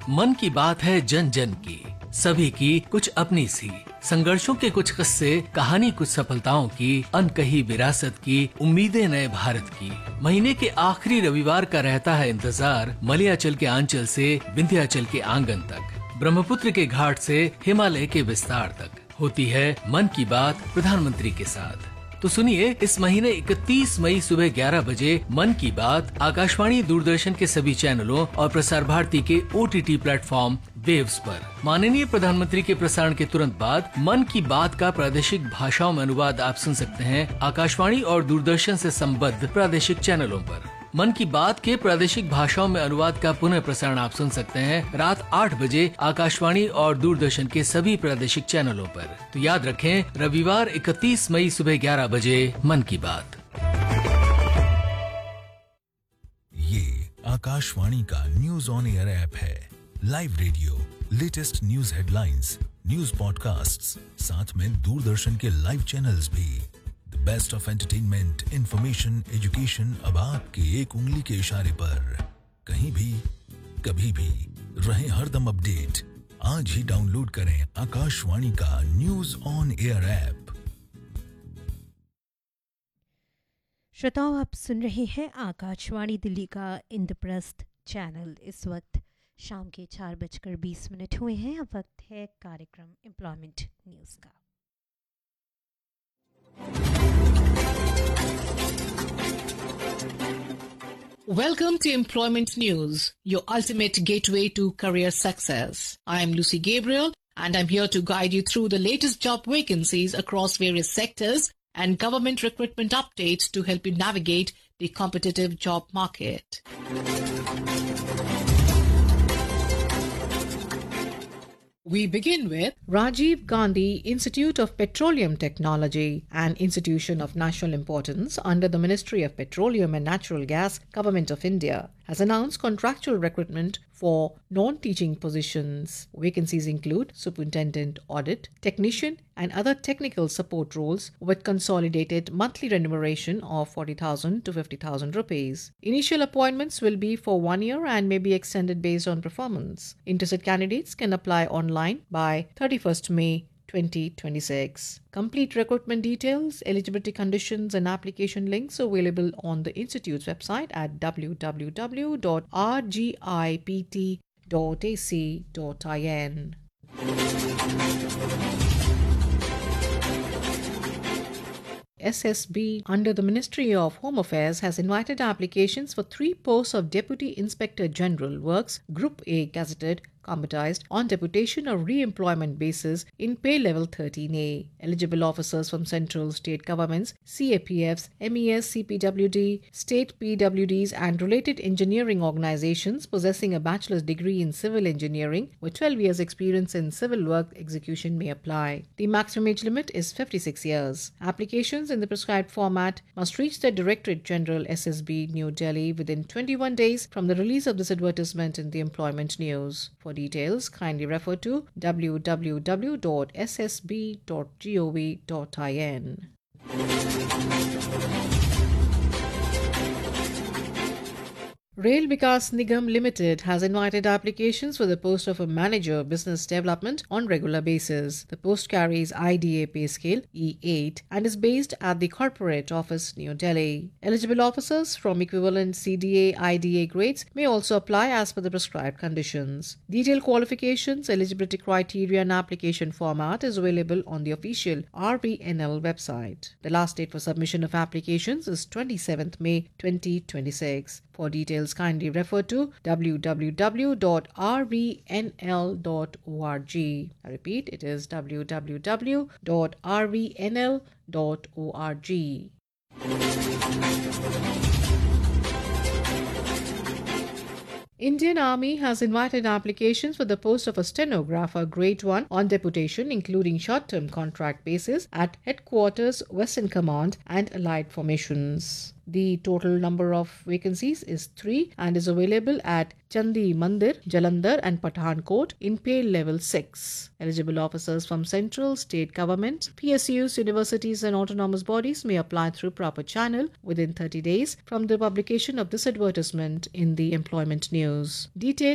मन की बात है जन जन की, सभी की कुछ अपनी सी, संघर्षों के कुछ किस्से, कहानी कुछ सफलताओं की, अनकही विरासत की, उम्मीदें नए भारत की। महीने के आखिरी रविवार का रहता है इंतजार, मलयाचल के आंचल से विंध्याचल के आंगन तक, ब्रह्मपुत्र के घाट से हिमालय के विस्तार तक होती है मन की बात प्रधानमंत्री के साथ। तो सुनिए, इस महीने 31 मई सुबह 11 बजे मन की बात आकाशवाणी, दूरदर्शन के सभी चैनलों और प्रसार भारती के OTT प्लेटफॉर्म वेव्स पर। माननीय प्रधानमंत्री के प्रसारण के तुरंत बाद मन की बात का प्रादेशिक भाषाओं में अनुवाद आप सुन सकते हैं आकाशवाणी और दूरदर्शन से संबद्ध प्रादेशिक चैनलों पर। मन की बात के प्रादेशिक भाषाओं में अनुवाद का पुनः प्रसारण आप सुन सकते हैं रात 8 बजे आकाशवाणी और दूरदर्शन के सभी प्रादेशिक चैनलों पर। तो याद रखें, रविवार 31 मई सुबह 11 बजे मन की बात। ये आकाशवाणी का न्यूज ऑन एयर ऐप है। Live radio, latest news headlines, news podcasts, साथ में दूरदर्शन के लाइव चैनल्स भी। Best of entertainment, information, education अब आपके एक उंगली के इशारे पर। कहीं भी, कभी भी, रहे हरदम अपडेट। आज ही डाउनलोड करें आकाशवाणी का न्यूज ऑन एयर ऐप। श्रोताओं, आप सुन रहे हैं आकाशवाणी दिल्ली का इंद्रप्रस्थ चैनल। इस वक्त शाम के 4:20 हुए हैं। अब वक्त है कार्यक्रम एम्प्लॉयमेंट न्यूज का। Welcome to Employment News, your ultimate gateway to career success. I am Lucy Gabriel, and I'm here to guide you through the latest job vacancies across various sectors and government recruitment updates to help you navigate the competitive job market. We begin with Rajiv Gandhi Institute of Petroleum Technology, an institution of national importance under the Ministry of Petroleum and Natural Gas, Government of India, has announced contractual recruitment for non-teaching positions. Vacancies include superintendent audit, technician and other technical support roles with consolidated monthly remuneration of 40,000 to 50,000 rupees. Initial appointments will be for 1 year and may be extended based on performance. Interested candidates can apply online by 31st May 2026. Complete recruitment details, eligibility conditions and application links available on the Institute's website at www.rgipt.ac.in. SSB under the Ministry of Home Affairs has invited applications for 3 posts of Deputy Inspector General Works, Group A gazetted, combatized on deputation or re-employment basis in pay level 13A. Eligible officers from central state governments, CAPFs, MES, CPWD, state PWDs and related engineering organizations possessing a bachelor's degree in civil engineering with 12 years experience in civil work execution may apply. The maximum age limit is 56 years. Applications in the prescribed format must reach the Directorate General SSB, New Delhi within 21 days from the release of this advertisement in the Employment News. For details, kindly refer to www.ssb.gov.in. Rail Vikas Nigam Limited has invited applications for the post of a manager business development on regular basis. The post carries IDA pay scale E8 and is based at the corporate office New Delhi. Eligible officers from equivalent CDA IDA grades may also apply as per the prescribed conditions. Detailed qualifications, eligibility criteria and application format is available on the official RVNL website. The last date for submission of applications is 27th May 2026. For details, kindly refer to www.rvnl.org. I repeat, it is www.rvnl.org. Indian Army has invited applications for the post of a stenographer grade 1 on deputation, including short-term contract basis at Headquarters, Western Command and allied formations. The total number of vacancies is 3 and is available at Chandi Mandir, Jalandhar and Pathankot in pay level 6. Eligible officers from central, state governments, PSUs, universities and autonomous bodies may apply through proper channel within 30 days from the publication of this advertisement in the Employment News. Detailed